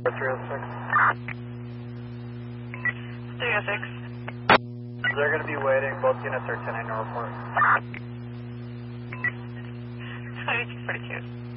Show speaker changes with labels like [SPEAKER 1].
[SPEAKER 1] 306.
[SPEAKER 2] 306.
[SPEAKER 1] They're going to be waiting. Both units are 10-8 report.
[SPEAKER 2] 2242.